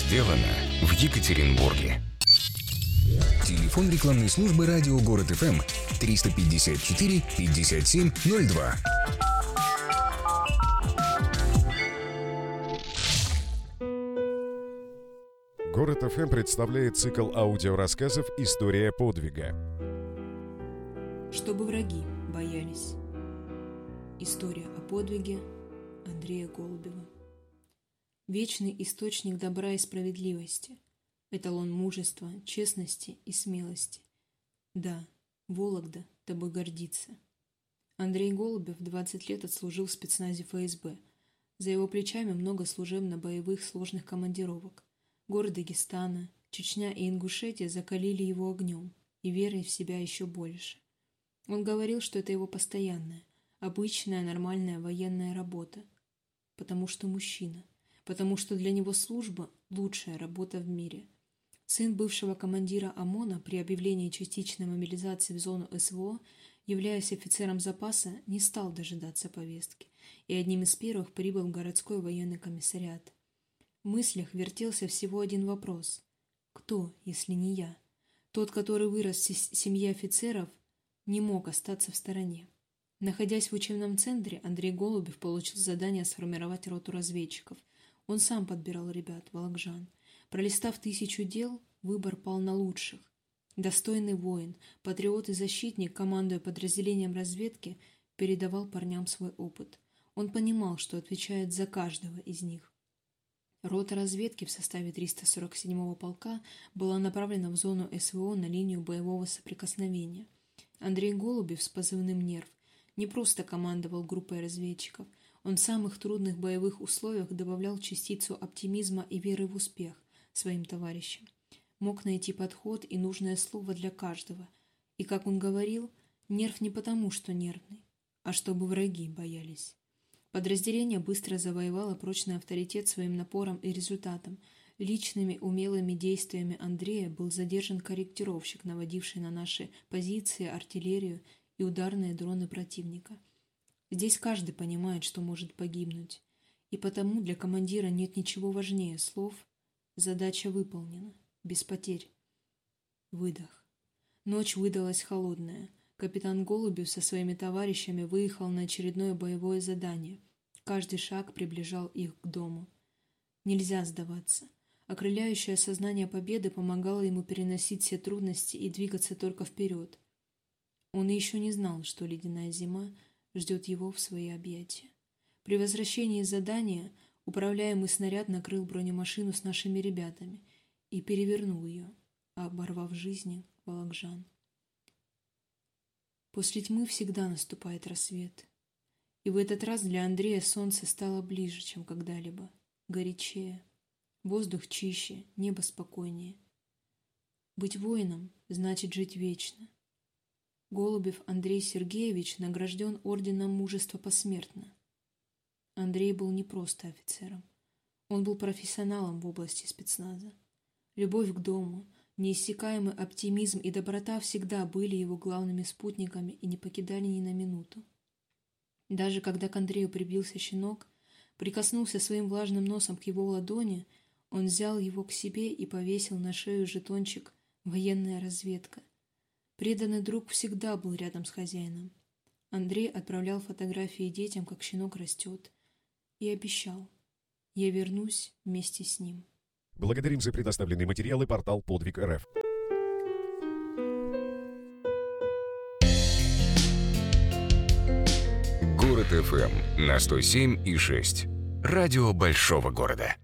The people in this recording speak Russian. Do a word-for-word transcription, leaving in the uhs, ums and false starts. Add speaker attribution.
Speaker 1: сделано в Екатеринбурге. Телефон рекламной службы «Радио Город эф эм» триста пятьдесят четыре пятьдесят семь ноль два.
Speaker 2: Город эф эм представляет цикл аудиорассказов «История подвига».
Speaker 3: Чтобы враги боялись. История о подвиге Андрея Голубева. Вечный источник добра и справедливости, эталон мужества, честности и смелости. Да, Вологда тобой гордится. Андрей Голубев двадцать лет отслужил в спецназе эф эс бэ. За его плечами много служебно-боевых сложных командировок. Горы Дагестана, Чечня и Ингушетия закалили его огнем и верой в себя еще больше. Он говорил, что это его постоянная, обычная, нормальная военная работа. Потому что мужчина. Потому что для него служба – лучшая работа в мире. Сын бывшего командира ОМОНа при объявлении частичной мобилизации в зону эс вэ о, являясь офицером запаса, не стал дожидаться повестки и одним из первых прибыл в городской военный комиссариат. В мыслях вертелся всего один вопрос. Кто, если не я? Тот, который вырос в семье офицеров, не мог остаться в стороне. Находясь в учебном центре, Андрей Голубев получил задание сформировать роту разведчиков. Он сам подбирал ребят, волокжан. Пролистав тысячу дел, выбор пал на лучших. Достойный воин, патриот и защитник, командуя подразделением разведки, передавал парням свой опыт. Он понимал, что отвечает за каждого из них. Рота разведки в составе триста сорок седьмого полка была направлена в зону эс вэ о на линию боевого соприкосновения. Андрей Голубев с позывным «Нерв» не просто командовал группой разведчиков, он в самых трудных боевых условиях добавлял частицу оптимизма и веры в успех своим товарищам. Мог найти подход и нужное слово для каждого. И, как он говорил, нерв не потому, что нервный, а чтобы враги боялись. Подразделение быстро завоевало прочный авторитет своим напором и результатом. Личными умелыми действиями Андрея был задержан корректировщик, наводивший на наши позиции артиллерию и ударные дроны противника. Здесь каждый понимает, что может погибнуть, и потому для командира нет ничего важнее слов. Задача выполнена, без потерь. Выдох. Ночь выдалась холодная. Капитан Голубев со своими товарищами выехал на очередное боевое задание. Каждый шаг приближал их к дому. Нельзя сдаваться. Окрыляющее сознание победы помогало ему переносить все трудности и двигаться только вперед. Он еще не знал, что ледяная зима ждет его в свои объятия. При возвращении из задания управляемый снаряд накрыл бронемашину с нашими ребятами и перевернул ее, оборвав жизни волокжан. После тьмы всегда наступает рассвет. И в этот раз для Андрея солнце стало ближе, чем когда-либо, горячее. Воздух чище, небо спокойнее. Быть воином значит жить вечно. Голубев Андрей Сергеевич награжден орденом мужества посмертно. Андрей был не просто офицером. Он был профессионалом в области спецназа. Любовь к дому, неиссякаемый оптимизм и доброта всегда были его главными спутниками и не покидали ни на минуту. Даже когда к Андрею прибился щенок, прикоснулся своим влажным носом к его ладони, он взял его к себе и повесил на шею жетончик «Военная разведка». Преданный друг всегда был рядом с хозяином. Андрей отправлял фотографии детям, как щенок растет, и обещал: «Я вернусь вместе с ним».
Speaker 2: Благодарим за предоставленные материалы портал Подвиг точка эр эф.
Speaker 1: Город эф эм на сто семь и шесть. Радио большого города.